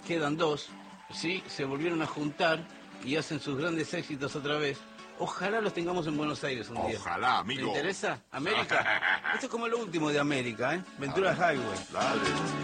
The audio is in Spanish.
quedan dos, ¿sí? Se volvieron a juntar y hacen sus grandes éxitos otra vez. Ojalá los tengamos en Buenos Aires un día. Ojalá, amigo. ¿Te interesa? ¿América? Esto es como lo último de América, ¿eh? Ventura Highway. Dale.